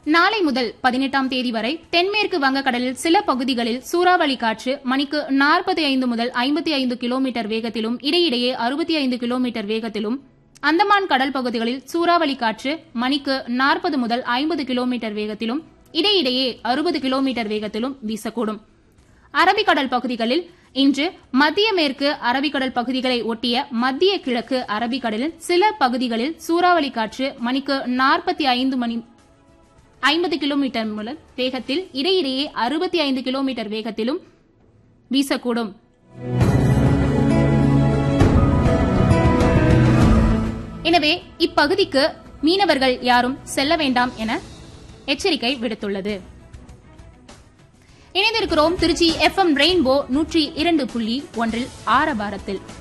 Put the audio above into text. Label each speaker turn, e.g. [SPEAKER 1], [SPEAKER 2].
[SPEAKER 1] நாளை முதல் 18ஆம் தேதி வரை தென்மேற்கு வங்கக்கடலில் சில பகுதிகளில் சூறாவளி காற்று மணிக்கு 45 முதல் 55 கிலோமீட்டர் வேகத்திலும் இடையிடையே 65 கிலோமீட்டர் வேகத்திலும், அந்தமான் கடல் பகுதிகளில் சூறாவளி காற்று மணிக்கு 40 முதல் 50 கிலோமீட்டர் வேகத்திலும் இடையிடையே 60 கிலோமீட்டர் வேகத்திலும் வீசக்கூடும். அரபிக்கடல் பகுதிகளில் இன்று மத்திய மேற்கு அரபிக்கடல் பகுதிகளை ஒட்டிய மத்திய கிழக்கு அரபிக்கடலில் சில பகுதிகளில் சூறாவளி காற்று மணிக்கு 50 கிலோமீட்டர் முதல் வேகத்தில் இடையிடையே 65 கிலோமீட்டர் வேகத்திலும் வீசக்கூடும். எனவே இப்பகுதிக்கு மீனவர்கள் யாரும் செல்ல வேண்டாம் என எச்சரிக்கை விடுத்துள்ளது. இணைந்திருக்கிறோம் திருச்சி FM ரெயின்போ 102.1 ஆரவாரத்தில்.